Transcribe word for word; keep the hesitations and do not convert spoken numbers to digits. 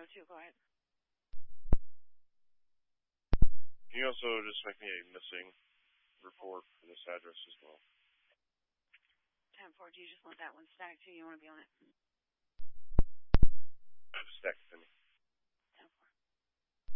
oh two, go ahead. Can you also just make me a missing report for this address as well? ten four, do you just want that one stacked too? You want to be on it? Stack it to me.